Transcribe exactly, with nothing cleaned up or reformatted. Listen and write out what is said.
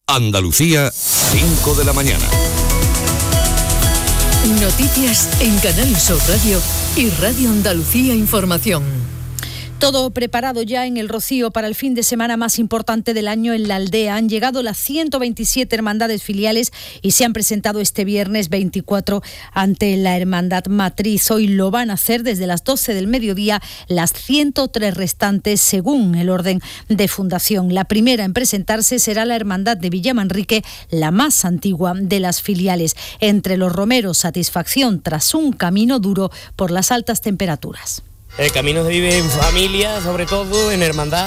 Andalucía, cinco de la mañana. Noticias en Canal Sur Radio y Radio Andalucía Información. Todo preparado ya en el Rocío para el fin de semana más importante del año en la aldea. Han llegado las ciento veintisiete hermandades filiales y se han presentado este viernes veinticuatro ante la hermandad matriz. Hoy lo van a hacer desde las doce del mediodía las ciento tres restantes según el orden de fundación. La primera en presentarse será la hermandad de Villamanrique, la más antigua de las filiales. Entre los romeros, satisfacción tras un camino duro por las altas temperaturas. El camino se vive en familia, sobre todo en hermandad.